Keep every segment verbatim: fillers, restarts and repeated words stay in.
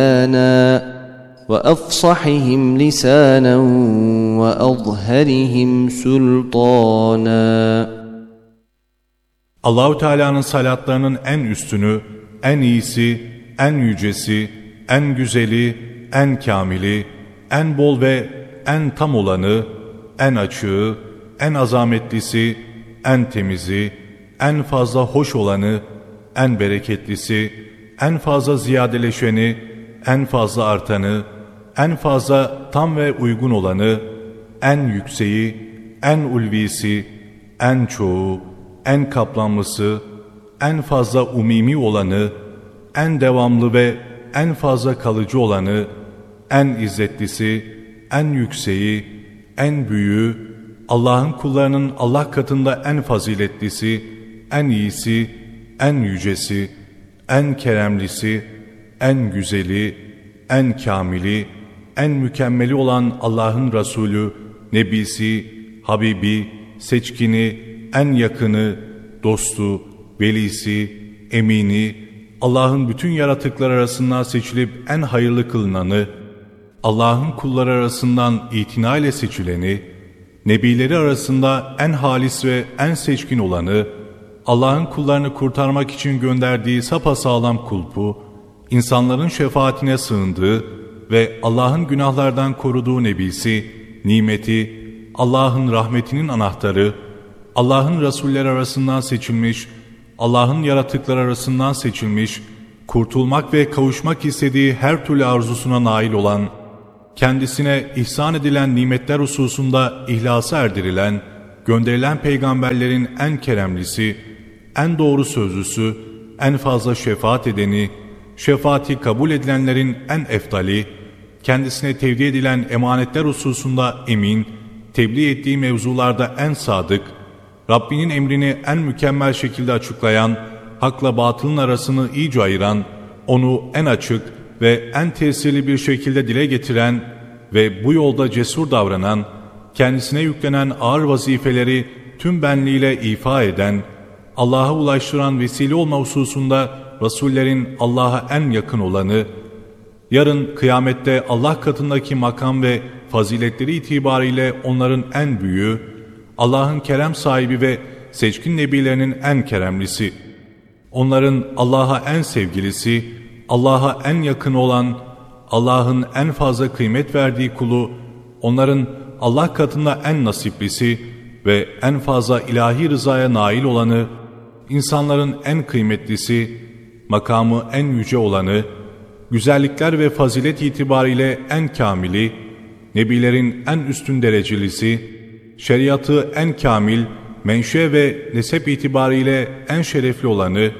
وأفصحهم لسانا وأظهرهم سلطانا. Allah-u Teala'nın salatlarının en üstünü, en iyisi, en yücesi, en güzeli, en kamili, en bol ve en tam olanı, en açığı, en azametlisi, en temizi, en fazla hoş olanı, en bereketlisi, en fazla ziyadeleşeni, en fazla artanı, en fazla tam ve uygun olanı, en yükseği, en ulvisi, en çoğu, en kaplanlısı, en fazla umumi olanı, en devamlı ve en fazla kalıcı olanı, en izzetlisi, en yükseği, en büyüğü, Allah'ın kullarının Allah katında en faziletlisi, en iyisi, en yücesi, en keremlisi, en güzeli, en kamili, en mükemmeli olan Allah'ın Resulü, Nebisi, Habibi, seçkini, en yakını, dostu, velisi, emini, Allah'ın bütün yaratıklar arasından seçilip en hayırlı kılınanı, Allah'ın kulları arasından itina ile seçileni, Nebileri arasında en halis ve en seçkin olanı, Allah'ın kullarını kurtarmak için gönderdiği sapasağlam kulpu, insanların şefaatine sığındığı ve Allah'ın günahlardan koruduğu Nebisi, nimeti, Allah'ın rahmetinin anahtarı, Allah'ın Resulleri arasından seçilmiş, Allah'ın yaratıklar arasından seçilmiş, kurtulmak ve kavuşmak istediği her türlü arzusuna nail olan, kendisine ihsan edilen nimetler hususunda ihlasa erdirilen, gönderilen peygamberlerin en keremlisi, en doğru sözlüsü, en fazla şefaat edeni, şefaati kabul edilenlerin en eftali, kendisine tevdi edilen emanetler hususunda emin, tebliğ ettiği mevzularda en sadık, Rabbinin emrini en mükemmel şekilde açıklayan, hakla batılın arasını iyice ayıran, onu en açık ve en tesirli bir şekilde dile getiren ve bu yolda cesur davranan, kendisine yüklenen ağır vazifeleri tüm benliğiyle ifa eden, Allah'a ulaştıran vesile olma hususunda Resullerin Allah'a en yakın olanı, yarın kıyamette Allah katındaki makam ve faziletleri itibariyle onların en büyüğü, Allah'ın kerem sahibi ve seçkin nebilerinin en keremlisi, onların Allah'a en sevgilisi, Allah'a en yakın olan, Allah'ın en fazla kıymet verdiği kulu, onların Allah katında en nasiplisi ve en fazla ilahi rızaya nail olanı, insanların en kıymetlisi, makamı en yüce olanı, güzellikler ve fazilet itibariyle en kamili, nebilerin en üstün derecelisi, şeriatı en kamil, menşe ve nesep itibariyle en şerefli olanı,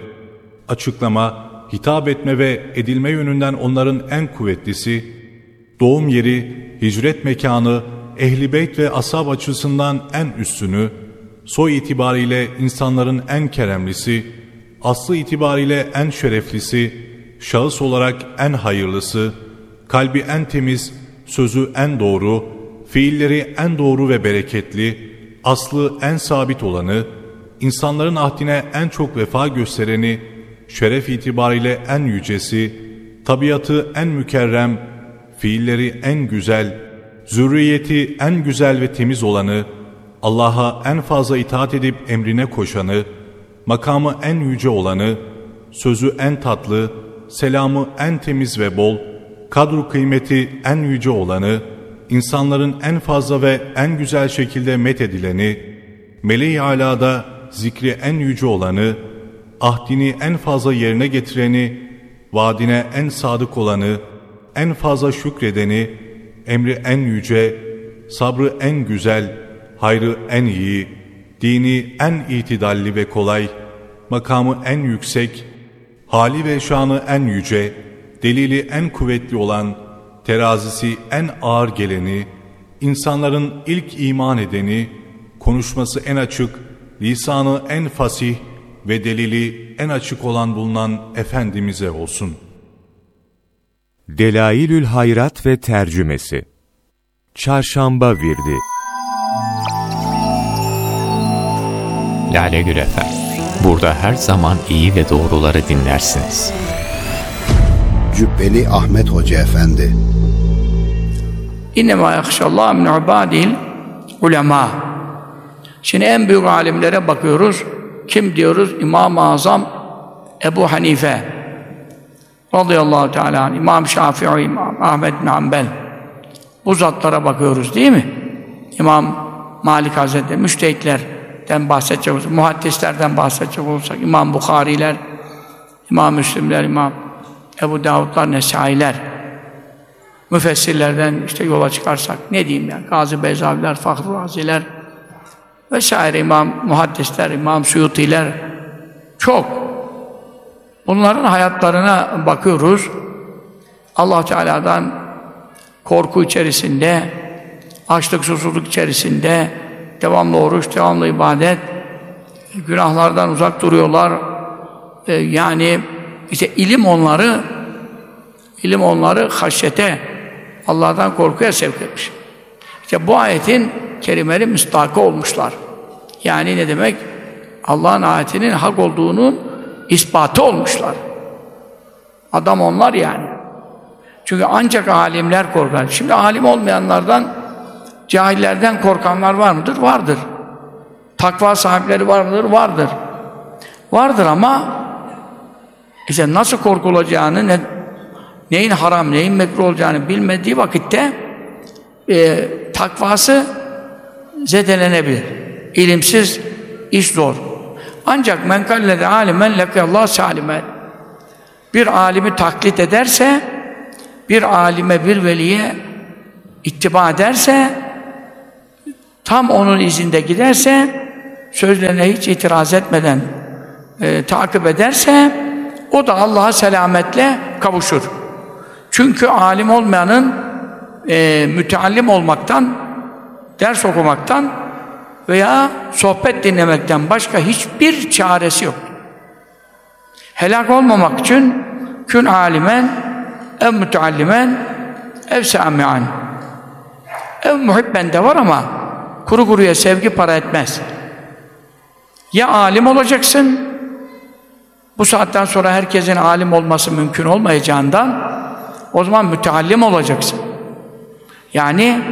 açıklama, hitap etme ve edilme yönünden onların en kuvvetlisi, doğum yeri, hicret mekanı, ehl-i beyt ve ashab açısından en üstünü, soy itibariyle insanların en keremlisi, aslı itibariyle en şereflisi, şahıs olarak en hayırlısı, kalbi en temiz, sözü en doğru, fiilleri en doğru ve bereketli, aslı en sabit olanı, insanların ahdine en çok vefa göstereni, şeref itibariyle en yücesi, tabiatı en mükerrem, fiilleri en güzel, zürriyeti en güzel ve temiz olanı, Allah'a en fazla itaat edip emrine koşanı, makamı en yüce olanı, sözü en tatlı, selamı en temiz ve bol, kadru kıymeti en yüce olanı, insanların en fazla ve en güzel şekilde methedileni, meleği alada zikri en yüce olanı, ahdini en fazla yerine getireni, vaadine en sadık olanı, en fazla şükredeni, emri en yüce, sabrı en güzel, hayrı en iyi, dini en itidalli ve kolay, makamı en yüksek, hali ve şanı en yüce, delili en kuvvetli olan, terazisi en ağır geleni, insanların ilk iman edeni, konuşması en açık, lisanı en fasih ve delili en açık olan bulunan Efendimiz'e olsun. Delailül Hayrat ve tercümesi. Çarşamba virdi. Lale Gül Efem. Burada her zaman iyi ve doğruları dinlersiniz. Cübbeli Ahmet Hoca Efendi. İnnemâ yakşallâhe min ibâdihil ulemâ. Şimdi en büyük alimlere bakıyoruz. Kim diyoruz? İmam-ı Azam Ebu Hanife radıyallahu teâlâ anh, İmam Şafii, İmam Ahmed bin Hanbel. Bu zatlara bakıyoruz değil mi? İmam Malik Hazretleri, müştehitlerden bahsedecek olursak, muhaddislerden bahsedecek olursak, İmam Bukhariler, İmam Müslimler, İmam Ebu Davudlar, Nesailer, müfessirlerden işte yola çıkarsak, ne diyeyim yani, Gazi Beyzaviler, Fahru Raziler vesaire, İmam Muhaddisler, İmam Suyutiler, çok. Bunların hayatlarına bakıyoruz. Allah Teala'dan korku içerisinde, açlık, susuzluk içerisinde, devamlı oruç, devamlı ibadet, günahlardan uzak duruyorlar. Ee, yani işte ilim onları, ilim onları haşyete, Allah'tan korkuya sevk etmiş. İşte bu ayetin kerimeli müstahakı olmuşlar. Yani ne demek? Allah'ın ayetinin hak olduğunun ispatı olmuşlar. Adam onlar yani. Çünkü ancak alimler korkar. Şimdi alim olmayanlardan, cahillerden korkanlar var mıdır? Vardır. Takva sahipleri var mıdır? Vardır. Vardır ama işte nasıl korkulacağını, ne, neyin haram, neyin mekruh olacağını bilmediği vakitte e, takvası zedelenebilir. İlimsiz iş zor. Ancak men kallede alimen lekiyallah salimen. Bir alimi taklit ederse, bir alime, bir veliye ittiba ederse, tam onun izinde giderse, sözlerine hiç itiraz etmeden e, takip ederse, o da Allah'a selametle kavuşur. Çünkü alim olmayanın e, müteallim olmaktan, ders okumaktan veya sohbet dinlemekten başka hiçbir çaresi yok. Helak olmamak için kün alimen ev müteallimen ev sami'an ev muhibben de var ama kuru kuruya sevgi para etmez. Ya alim olacaksın, bu saatten sonra herkesin alim olması mümkün olmayacağından o zaman müteallim olacaksın. Yani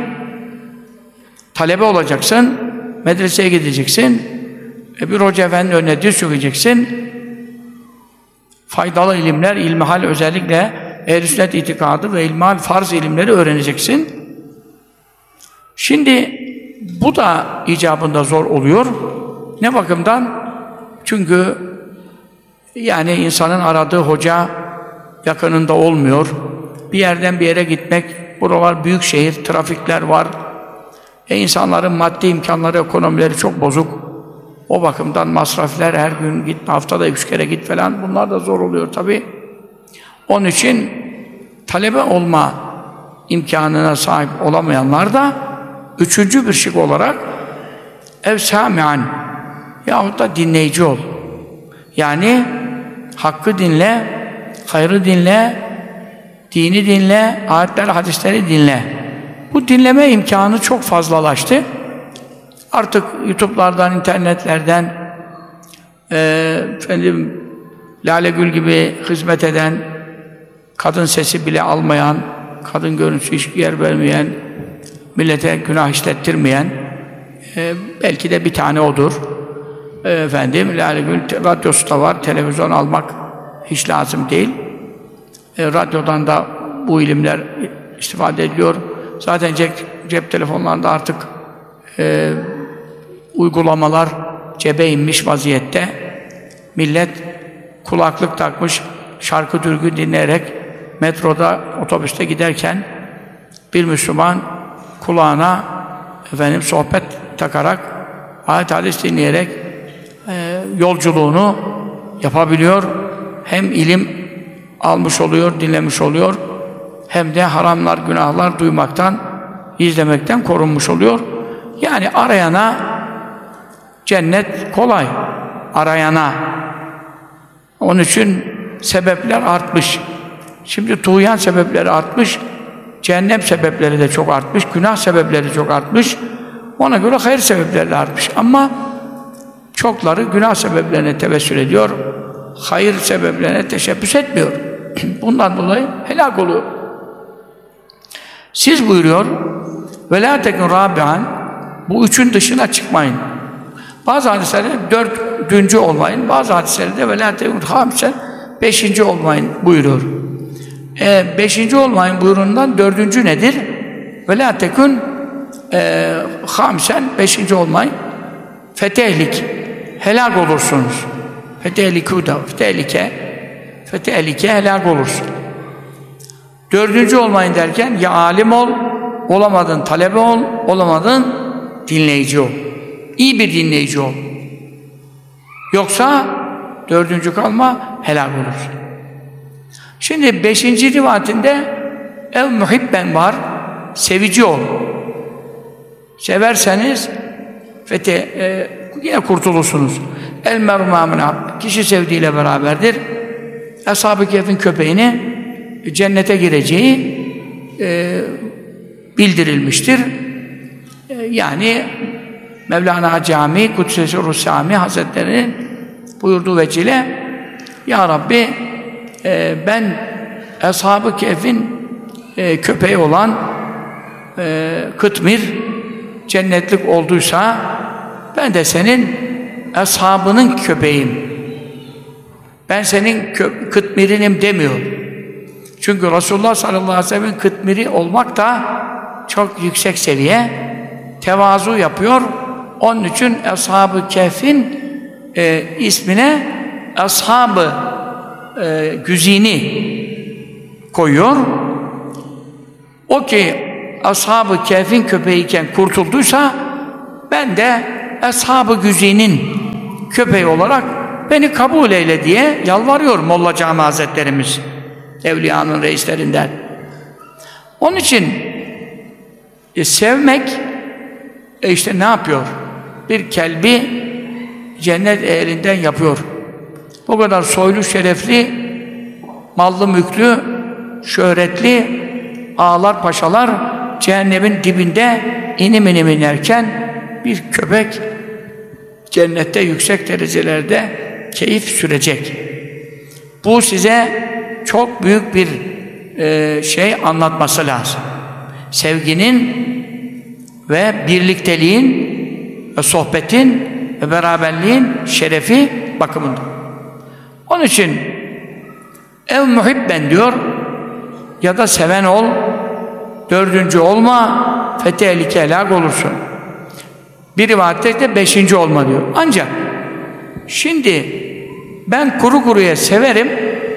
talebe olacaksın, medreseye gideceksin, bir hoca efendinin önüne diz çökeceksin, faydalı ilimler, ilmihal özellikle ehl-i sünnet itikadı ve ilmihal farz ilimleri öğreneceksin. Şimdi bu da icabında zor oluyor. Ne bakımdan? Çünkü yani insanın aradığı hoca yakınında olmuyor. Bir yerden bir yere gitmek, buralar büyük şehir, trafikler var. E insanların maddi imkanları, ekonomileri çok bozuk. O bakımdan masraflar, her gün git, haftada üç kere git falan, bunlar da zor oluyor tabii. Onun için talebe olma imkanına sahip olamayanlar da üçüncü bir şık olarak ev sami'an yahut da dinleyici ol. Yani hakkı dinle, hayrı dinle, dini dinle, ayetler, hadisleri dinle. Bu dinleme imkanı çok fazlalaştı. Artık YouTube'lardan, internetlerden e, efendim Lale Gül gibi hizmet eden, kadın sesi bile almayan, kadın görüntüsü hiç yer vermeyen, millete günah işlettirmeyen, e, belki de bir tane odur. E, efendim Lale Gül radyosu da var, televizyon almak hiç lazım değil. E, radyodan da bu ilimler istifade ediliyor. Zaten cep, cep telefonlarında artık e, uygulamalar cebe inmiş vaziyette. Millet kulaklık takmış, şarkı türkü dinleyerek metroda, otobüste giderken bir Müslüman kulağına efendim sohbet takarak, ayet hadis dinleyerek e, yolculuğunu yapabiliyor. Hem ilim almış oluyor, dinlemiş oluyor, hem de haramlar, günahlar duymaktan, izlemekten korunmuş oluyor. Yani arayana cennet kolay, arayana. Onun için sebepler artmış. Şimdi tuğyan sebepleri artmış, cehennem sebepleri de çok artmış, günah sebepleri çok artmış. Ona göre hayır sebepleri de artmış. Ama çokları günah sebeplerine tevessül ediyor, hayır sebeplerine teşebbüs etmiyor. bundan dolayı helak oluyor. Siz buyuruyor ve la tekun rabi'an, bu üçün dışına çıkmayın. Bazı hadislerde dördüncü olmayın, bazı hadislerde ve la tekun hamsen, beşinci olmayın buyuruyor. E, beşinci olmayın buyruğundan dördüncü nedir? Ve la tekun e, hamsen, beşinci olmayın. Fetehlik, helak olursunuz. Fetehliku da, fetehlike, fetehlike helak olursun. Dördüncü olmayın derken ya alim ol, olamadın talebe ol, olamadın dinleyici ol. İyi bir dinleyici ol. Yoksa dördüncü kalma, helak olursun. Şimdi beşinci rivayetinde ev muhibben var, sevici ol. Severseniz fete, e, yine kurtulursunuz. El mermâmına, kişi sevdiğiyle beraberdir. Ashab-ı Kehf'in köpeğini cennete gireceği e, bildirilmiştir. E, yani Mevlana Cami, Kudsesi Russami Hazretleri'nin buyurduğu vecile Ya Rabbi e, ben Ashab-ı Kehf'in e, köpeği olan e, Kıtmir cennetlik olduysa ben de senin ashabının köpeğim. Ben senin Kıtmir'inim demiyor. Çünkü Resulullah sallallahu aleyhi ve sellem'in Kıtmir'i olmak da çok yüksek seviye. Tevazu yapıyor. Onun için Ashab-ı Kehf'in e, ismine Ashab-ı e, Güzini koyuyor. O ki Ashab-ı Kehf'in köpeğiyken kurtulduysa ben de Ashab-ı Güzini'nin köpeği olarak beni kabul eyle diye yalvarıyor Molla Cami Hazretlerimiz, Evliyanın reislerinden. Onun için e, sevmek e işte ne yapıyor? Bir kelbi cennet ehlinden yapıyor. Bu kadar soylu, şerefli, mallı, mülklü, şöhretli ağalar, paşalar cehennemin dibinde inim inim inerken bir köpek cennette yüksek derecelerde keyif sürecek. Bu size çok büyük bir e, şey anlatması lazım. Sevginin ve birlikteliğin ve sohbetin ve beraberliğin şerefi bakımında. Onun için ev muhibben diyor ya da seven ol, dördüncü olma, fetehlike helak olursun. Bir rivayette de beşinci olma diyor. Ancak şimdi ben kuru kuruya severim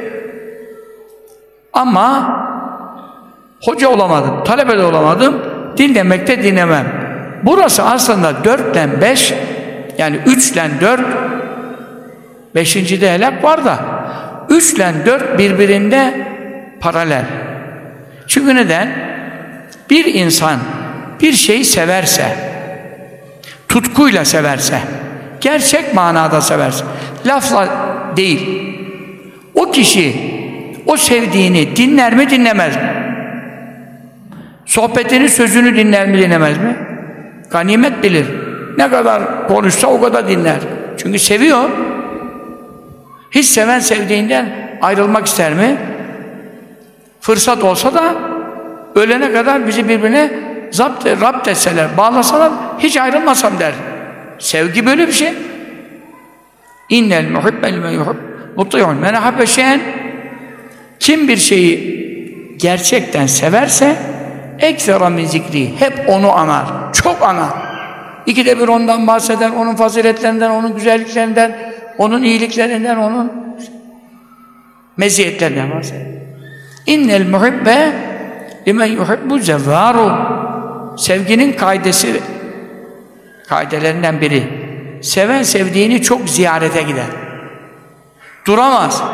ama hoca olamadım, talebe de olamadım, dinlemekte dinlemem. Burası aslında dörtle beş, yani üçle dört, beşincide helak var da üçle dört birbirinde paralel. Çünkü neden? Bir insan bir şeyi severse, tutkuyla severse, gerçek manada severse, lafla değil, o kişi o sevdiğini dinler mi dinlemez mi? Sohbetini, sözünü dinler mi dinlemez mi? Ganimet bilir. Ne kadar konuşsa o kadar dinler. Çünkü seviyor. Hiç seven sevdiğinden ayrılmak ister mi? Fırsat olsa da ölene kadar bizi birbirine zapt, rapt etseler, bağlasalar hiç ayrılmasam der. Sevgi böyle bir şey. İnnel muhibbel men yuhib mutiyun men ahabbe şeyen, kim bir şeyi gerçekten severse ekstra min zikri, hep onu anar, çok anar. İkide bir ondan bahseder, onun faziletlerinden, onun güzelliklerinden, onun iyiliklerinden, onun meziyetlerinden bahseder. İnnel muhibbe limen yuhibbu zevvaru. Sevginin kaidesi, kaidelerinden biri. Seven sevdiğini çok ziyarete gider. Duramaz.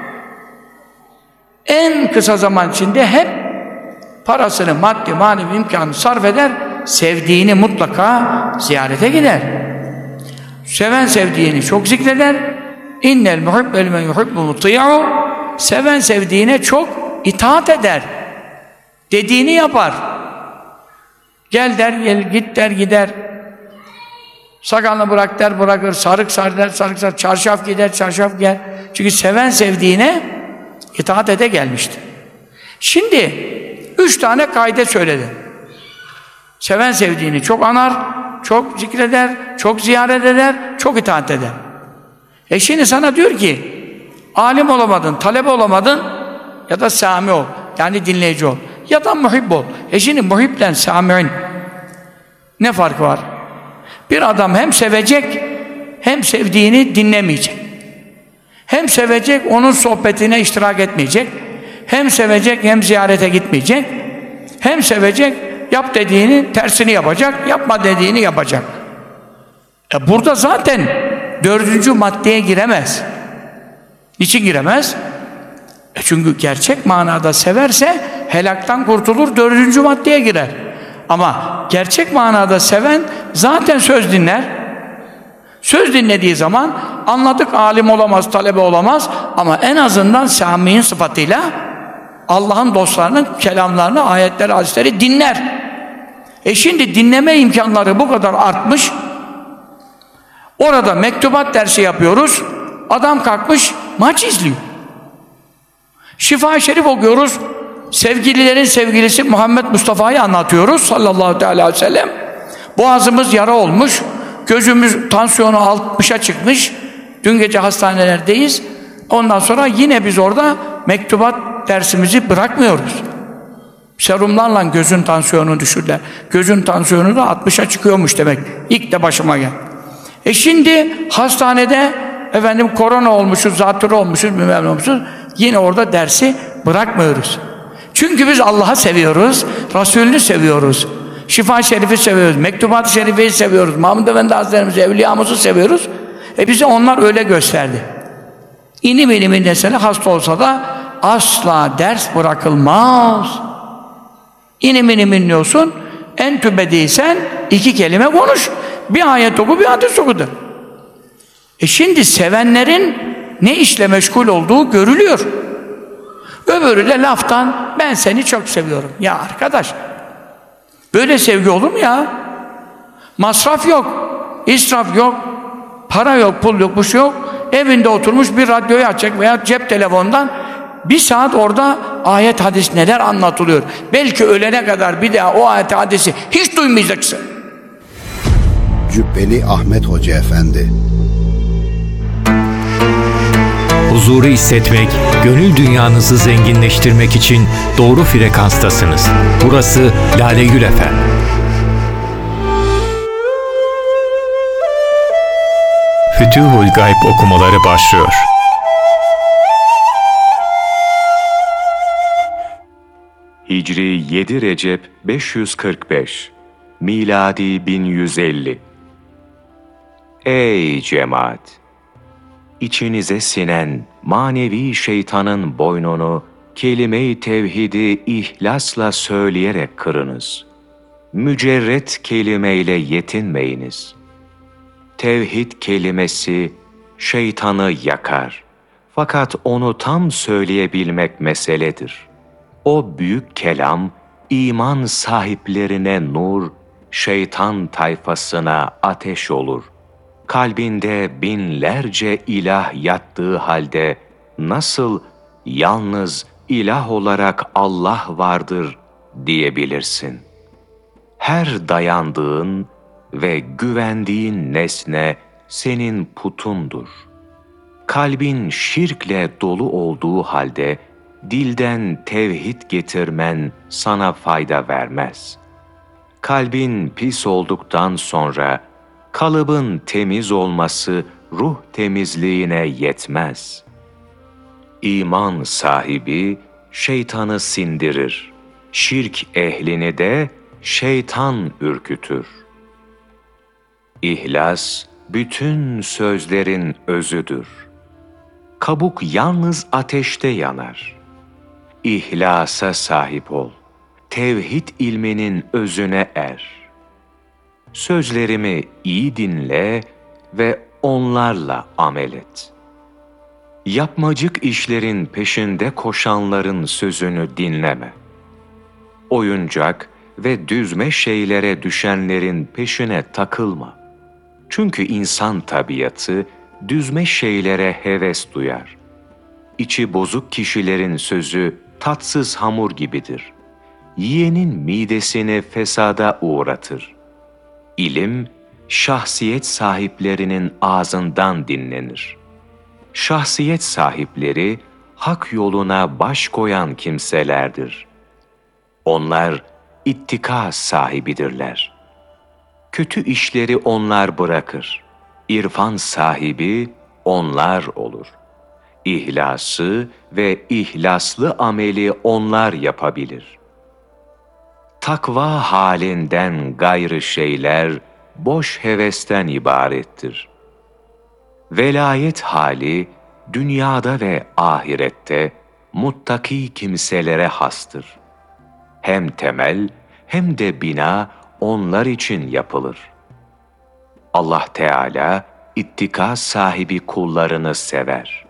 En kısa zaman içinde hep parasını, maddi, manevi imkanını sarf eder, sevdiğini mutlaka ziyarete gider. Seven sevdiğini çok zikreder. İnnel muhibbe limen yuhibbu muti'u. Seven sevdiğine çok itaat eder. Dediğini yapar. Gel der, gel, git der, gider. Sakalını bırak der, bırakır. Sarık sar der, sarık sar. Çarşaf gider, çarşaf gel. Çünkü seven sevdiğine İtaat ede gelmişti. Şimdi üç tane kaide söyledi. Seven sevdiğini çok anar, çok zikreder, çok ziyaret eder, çok itaat eder. E şimdi sana diyor ki, alim olamadın, talebe olamadın ya da sami ol, yani dinleyici ol ya da muhib ol. E şimdi muhiblen sami'in ne farkı var? Bir adam hem sevecek, hem sevdiğini dinlemeyecek. Hem sevecek, onun sohbetine iştirak etmeyecek. Hem sevecek, hem ziyarete gitmeyecek. Hem sevecek, yap dediğini tersini yapacak, yapma dediğini yapacak. E burada zaten dördüncü maddeye giremez. Niçin giremez? E çünkü gerçek manada severse helaktan kurtulur, dördüncü maddeye girer. Ama gerçek manada seven zaten söz dinler. Söz dinlediği zaman anladık, alim olamaz, talebe olamaz ama en azından sami'in sıfatıyla Allah'ın dostlarının kelamlarını, ayetleri, hadisleri dinler. E şimdi dinleme imkanları bu kadar artmış. Orada mektubat dersi yapıyoruz. Adam kalkmış maç izliyor. Şifa-i Şerif okuyoruz. Sevgililerin sevgilisi Muhammed Mustafa'yı anlatıyoruz sallallahu aleyhi ve sellem. Boğazımız yara olmuş. Gözümüz tansiyonu altmışa çıkmış. Dün gece hastanelerdeyiz. Ondan sonra yine biz orada mektubat dersimizi bırakmıyoruz. Serumlarla gözün tansiyonunu düşürdüler. Gözün tansiyonu da altmışa çıkıyormuş demek. İlk de başıma gel. E şimdi hastanede efendim korona olmuşuz, zatürre olmuşuz, bilmem ne olmuşuz. Yine orada dersi bırakmıyoruz. Çünkü biz Allah'ı seviyoruz, Resulünü seviyoruz. Şifa-i Şerif'i seviyoruz, Mektubat-ı Şerife'yi seviyoruz, Mahmud Efendi Hazretlerimizi, Evliyamızı seviyoruz. E bize onlar öyle gösterdi. İnim ilimin desene hasta olsa da asla ders bırakılmaz. İnim inim inliyorsun, en tübe değilsen iki kelime konuş. Bir ayet oku, bir hadis okudur. E şimdi sevenlerin ne işle meşgul olduğu görülüyor. Öbürü de laftan ben seni çok seviyorum. Ya arkadaş, böyle sevgi olur mu ya? Masraf yok, israf yok, para yok, pul yok, bu şey yok. Evinde oturmuş bir radyoyu açacak veya cep telefonundan bir saat orada ayet hadis neler anlatılıyor. Belki ölene kadar bir daha o ayet hadisi hiç duymayacaksın. Cübbeli Ahmet Hoca Efendi. Huzuru hissetmek, gönül dünyanızı zenginleştirmek için doğru frekanstasınız. Burası Lale Gül F M. Fütuhul Gayb okumaları başlıyor. Hicri yedi Recep beş yüz kırk beş, Miladi bin yüz elli. Ey cemaat! İçinize sinen manevi şeytanın boynunu kelime-i tevhidi ihlasla söyleyerek kırınız. Mücerret kelimeyle yetinmeyiniz. Tevhid kelimesi şeytanı yakar. Fakat onu tam söyleyebilmek meseledir. O büyük kelam, iman sahiplerine nur, şeytan tayfasına ateş olur. Kalbinde binlerce ilah yattığı halde nasıl yalnız ilah olarak Allah vardır diyebilirsin? Her dayandığın ve güvendiğin nesne senin putundur. Kalbin şirkle dolu olduğu halde dilden tevhid getirmen sana fayda vermez. Kalbin pis olduktan sonra kalıbın temiz olması ruh temizliğine yetmez. İman sahibi şeytanı sindirir. Şirk ehlini de şeytan ürkütür. İhlas bütün sözlerin özüdür. Kabuk yalnız ateşte yanar. İhlasa sahip ol. Tevhid ilminin özüne er. Sözlerimi iyi dinle ve onlarla amel et. Yapmacık işlerin peşinde koşanların sözünü dinleme. Oyuncak ve düzme şeylere düşenlerin peşine takılma. Çünkü insan tabiatı düzme şeylere heves duyar. içi bozuk kişilerin sözü tatsız hamur gibidir. Yiyenin midesini fesada uğratır. İlim, şahsiyet sahiplerinin ağzından dinlenir. Şahsiyet sahipleri, hak yoluna baş koyan kimselerdir. Onlar, ittika sahibidirler. Kötü işleri onlar bırakır. İrfan sahibi onlar olur. İhlası ve ihlaslı ameli onlar yapabilir. Takva halinden gayrı şeyler boş hevesten ibarettir. Velayet hali dünyada ve ahirette muttaki kimselere hastır. Hem temel hem de bina onlar için yapılır. Allah Teala ittika sahibi kullarını sever.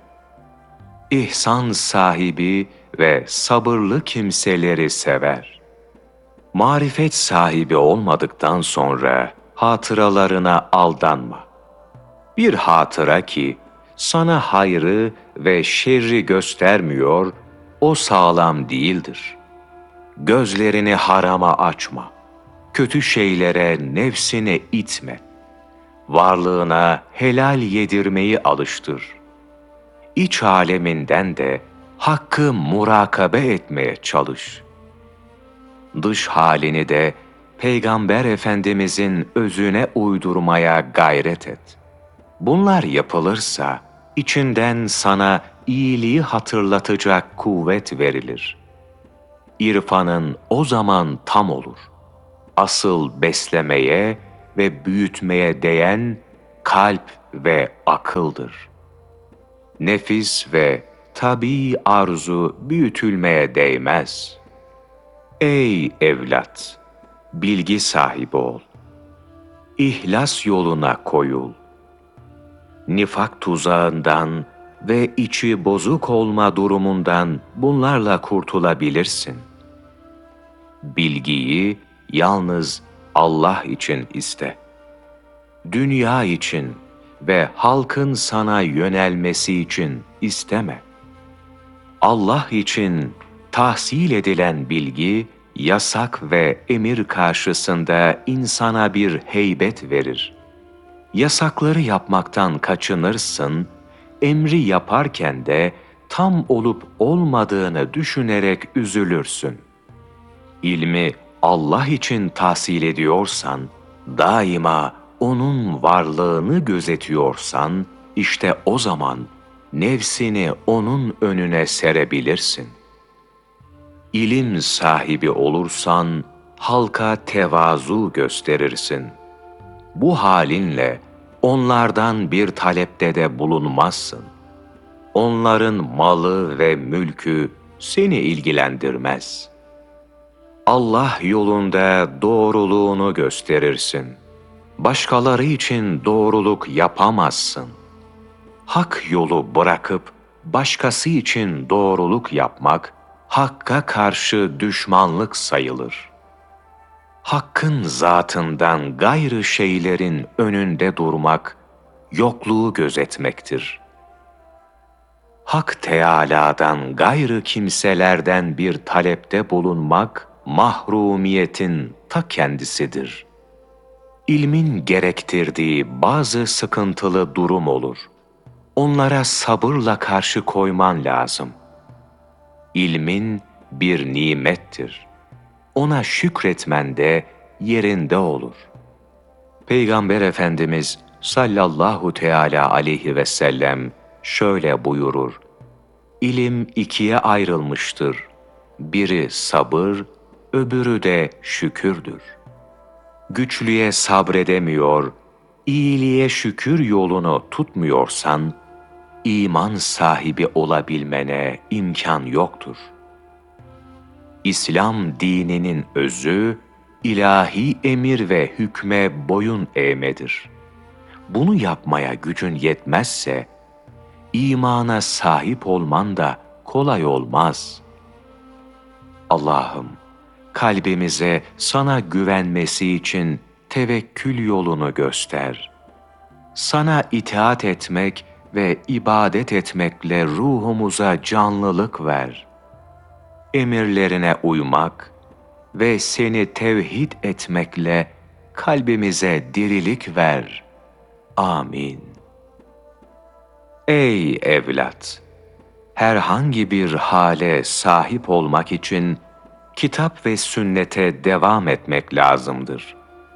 İhsan sahibi ve sabırlı kimseleri sever. Marifet sahibi olmadıktan sonra hatıralarına aldanma. Bir hatıra ki sana hayrı ve şerri göstermiyor, o sağlam değildir. Gözlerini harama açma. Kötü şeylere nefsini itme. Varlığına helal yedirmeyi alıştır. İç aleminden de hakkı murakabe etmeye çalış. Dış halini de Peygamber Efendimizin özüne uydurmaya gayret et. Bunlar yapılırsa içinden sana iyiliği hatırlatacak kuvvet verilir. İrfanın o zaman tam olur. Asıl beslemeye ve büyütmeye değen kalp ve akıldır. Nefis ve tabii arzu büyütülmeye değmez. Ey evlat! Bilgi sahibi ol. İhlas yoluna koyul. Nifak tuzağından ve içi bozuk olma durumundan bunlarla kurtulabilirsin. Bilgiyi yalnız Allah için iste. Dünya için ve halkın sana yönelmesi için isteme. Allah için tahsil edilen bilgi, yasak ve emir karşısında insana bir heybet verir. Yasakları yapmaktan kaçınırsın, emri yaparken de tam olup olmadığını düşünerek üzülürsün. İlmi Allah için tahsil ediyorsan, daima onun varlığını gözetiyorsan, işte o zaman nefsini onun önüne serebilirsin. İlim sahibi olursan, halka tevazu gösterirsin. Bu halinle onlardan bir talepte de bulunmazsın. Onların malı ve mülkü seni ilgilendirmez. Allah yolunda doğruluğunu gösterirsin. Başkaları için doğruluk yapamazsın. Hak yolu bırakıp başkası için doğruluk yapmak, Hakk'a karşı düşmanlık sayılır. Hakkın zatından gayrı şeylerin önünde durmak, yokluğu gözetmektir. Hak Teâlâ'dan gayrı kimselerden bir talepte bulunmak, mahrumiyetin ta kendisidir. İlmin gerektirdiği bazı sıkıntılı durum olur. Onlara sabırla karşı koyman lazım. İlmin bir nimettir. Ona şükretmen de yerinde olur. Peygamber Efendimiz sallallahu teâlâ aleyhi ve sellem şöyle buyurur: İlim ikiye ayrılmıştır. Biri sabır, öbürü de şükürdür. Güçlüye sabredemiyor, iyiliğe şükür yolunu tutmuyorsan, iman sahibi olabilmene imkan yoktur. İslam dininin özü, ilahi emir ve hükme boyun eğmedir. Bunu yapmaya gücün yetmezse, imana sahip olman da kolay olmaz. Allah'ım, kalbimize sana güvenmesi için tevekkül yolunu göster. Sana itaat etmek ve ibadet etmekle ruhumuza canlılık ver. Emirlerine uymak ve seni tevhid etmekle kalbimize dirilik ver. Amin. Ey evlat! Herhangi bir hale sahip olmak için kitap ve sünnete devam etmek lazımdır.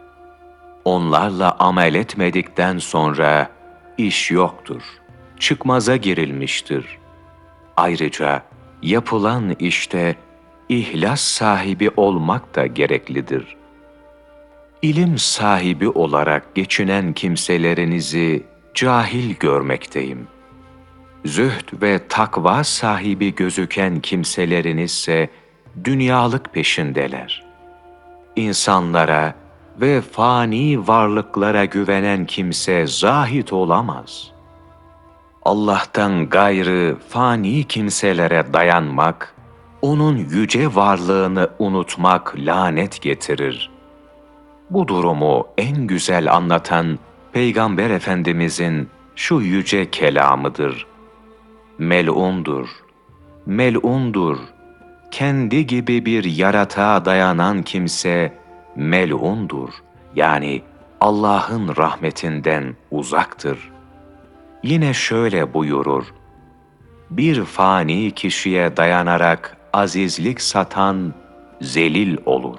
Onlarla amel etmedikten sonra iş yoktur, çıkmaza girilmiştir. Ayrıca yapılan işte ihlas sahibi olmak da gereklidir. İlim sahibi olarak geçinen kimselerinizi cahil görmekteyim. Zühd ve takva sahibi gözüken kimselerinizse dünyalık peşindeler. İnsanlara ve fani varlıklara güvenen kimse zahit olamaz. Allah'tan gayrı fani kimselere dayanmak, onun yüce varlığını unutmak lanet getirir. Bu durumu en güzel anlatan Peygamber Efendimizin şu yüce kelamıdır. Mel'undur, mel'undur. Kendi gibi bir yaratığa dayanan kimse mel'undur. Yani Allah'ın rahmetinden uzaktır. Yine şöyle buyurur. Bir fani kişiye dayanarak azizlik satan zelil olur.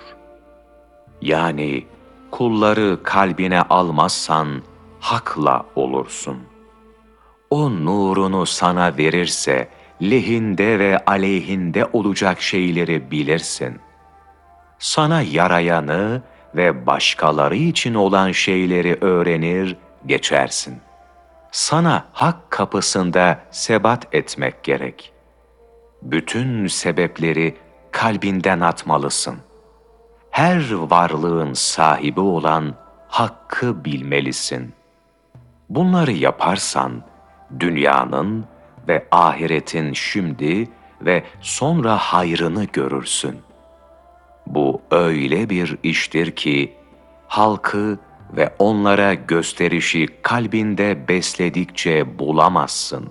Yani kulları kalbine almazsan hakla olursun. O nurunu sana verirse lehinde ve aleyhinde olacak şeyleri bilirsin. Sana yarayanı ve başkaları için olan şeyleri öğrenir, geçersin. Sana hak kapısında sebat etmek gerek. Bütün sebepleri kalbinden atmalısın. Her varlığın sahibi olan hakkı bilmelisin. Bunları yaparsan, dünyanın ve ahiretin şimdi ve sonra hayrını görürsün. Bu öyle bir iştir ki, halkı ve onlara gösterişi kalbinde besledikçe bulamazsın.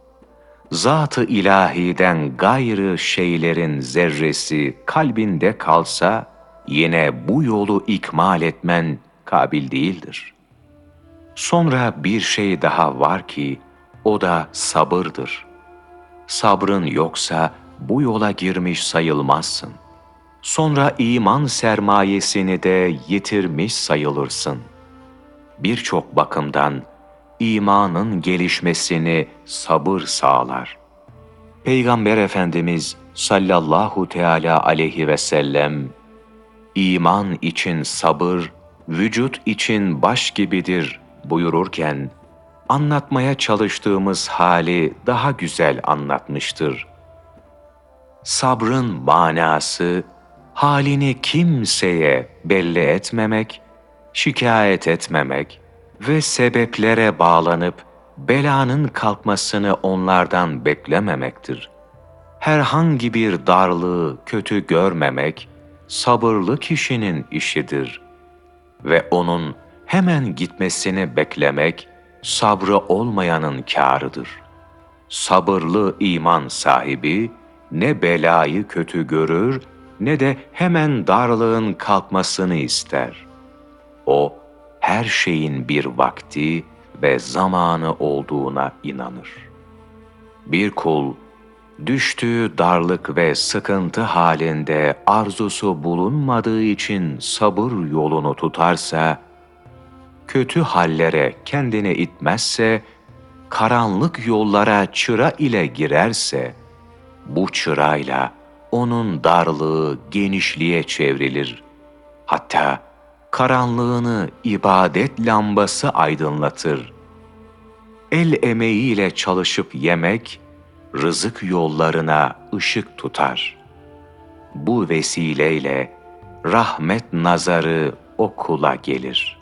Zat-ı ilahiden gayrı şeylerin zerresi kalbinde kalsa, yine bu yolu ikmal etmen kabil değildir. Sonra bir şey daha var ki, o da sabırdır. Sabrın yoksa bu yola girmiş sayılmazsın. Sonra iman sermayesini de yitirmiş sayılırsın. Birçok bakımdan imanın gelişmesini sabır sağlar. Peygamber Efendimiz sallallahu teala aleyhi ve sellem, iman için sabır, vücut için baş gibidir buyururken, anlatmaya çalıştığımız hali daha güzel anlatmıştır. Sabrın manası, halini kimseye belli etmemek, şikayet etmemek ve sebeplere bağlanıp belanın kalkmasını onlardan beklememektir. Herhangi bir darlığı kötü görmemek, sabırlı kişinin işidir. Ve onun hemen gitmesini beklemek, sabrı olmayanın kârıdır. Sabırlı iman sahibi, ne belayı kötü görür, ne de hemen darlığın kalkmasını ister. O, her şeyin bir vakti ve zamanı olduğuna inanır. Bir kul, düştüğü darlık ve sıkıntı halinde arzusu bulunmadığı için sabır yolunu tutarsa, kötü hallere kendini itmezse, karanlık yollara çıra ile girerse, bu çırayla onun darlığı genişliğe çevrilir. Hatta karanlığını ibadet lambası aydınlatır. El emeğiyle çalışıp yemek, rızık yollarına ışık tutar. Bu vesileyle rahmet nazarı o kula gelir.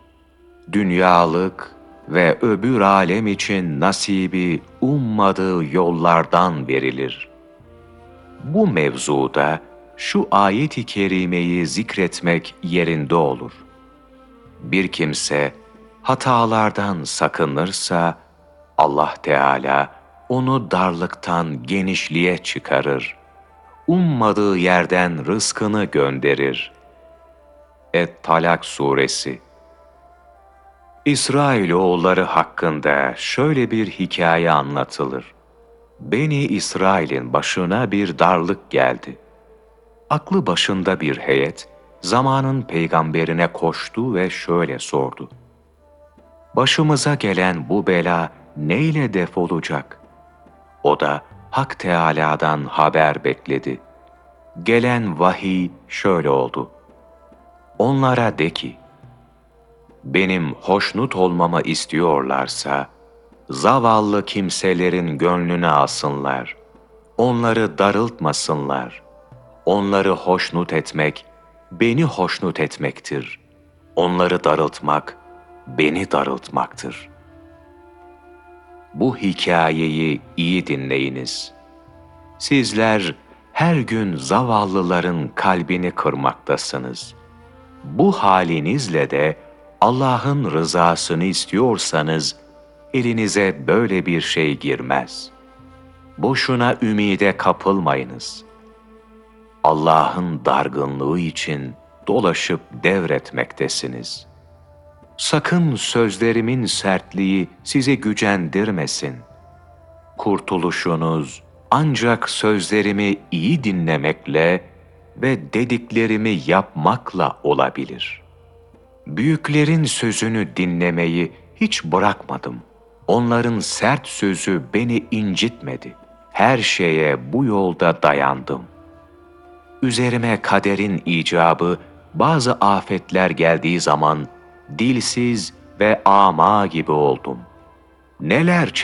Dünyalık ve öbür alem için nasibi ummadığı yollardan verilir. Bu mevzuda şu ayet-i kerimeyi zikretmek yerinde olur. Bir kimse hatalardan sakınırsa, Allah Teala onu darlıktan genişliğe çıkarır. Ummadığı yerden rızkını gönderir. Et-Talak Suresi. İsrailoğulları hakkında şöyle bir hikaye anlatılır. Beni İsrail'in başına bir darlık geldi. Aklı başında bir heyet, zamanın peygamberine koştu ve şöyle sordu. Başımıza gelen bu bela neyle defolacak? O da Hak Teâlâ'dan haber bekledi. Gelen vahiy şöyle oldu. Onlara de ki, benim hoşnut olmamı istiyorlarsa, zavallı kimselerin gönlüne alsınlar, onları darıltmasınlar. Onları hoşnut etmek, beni hoşnut etmektir. Onları darıltmak, beni darıltmaktır. Bu hikayeyi iyi dinleyiniz. Sizler her gün zavallıların kalbini kırmaktasınız. Bu halinizle de Allah'ın rızasını istiyorsanız, elinize böyle bir şey girmez. Boşuna ümide kapılmayınız. Allah'ın dargınlığı için dolaşıp devretmektesiniz. Sakın sözlerimin sertliği sizi gücendirmesin. Kurtuluşunuz ancak sözlerimi iyi dinlemekle ve dediklerimi yapmakla olabilir. Büyüklerin sözünü dinlemeyi hiç bırakmadım. Onların sert sözü beni incitmedi. Her şeye bu yolda dayandım. Üzerime kaderin icabı, bazı afetler geldiği zaman dilsiz ve ama gibi oldum. Neler